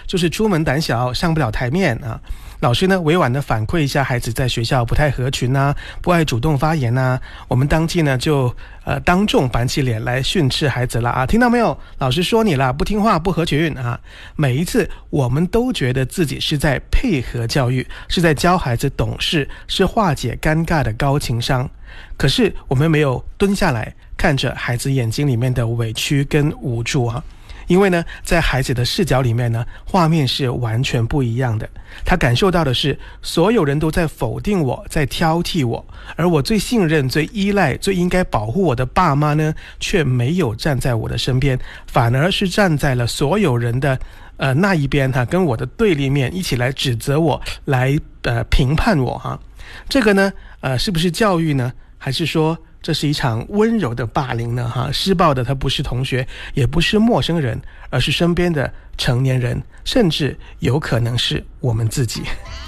就是出门胆小，上不了台面啊。老师呢委婉的反馈一下孩子在学校不太合群啊，不爱主动发言啊，我们当即呢就当众板起脸来训斥孩子了啊！听到没有？老师说你了，不听话不合群啊！每一次我们都觉得自己是在配合教育，是在教孩子懂事，是化解尴尬的高情商。可是我们没有蹲下来看着孩子眼睛里面的委屈跟无助啊！因为呢，在孩子的视角里面呢，画面是完全不一样的。他感受到的是，所有人都在否定我，在挑剔我，而我最信任、最依赖、最应该保护我的爸妈呢，却没有站在我的身边，反而是站在了所有人的那一边哈，跟我的对立面，一起来指责我，来评判我哈。这个呢，是不是教育呢？还是说这是一场温柔的霸凌呢？哈，施暴的他不是同学，也不是陌生人，而是身边的成年人，甚至有可能是我们自己。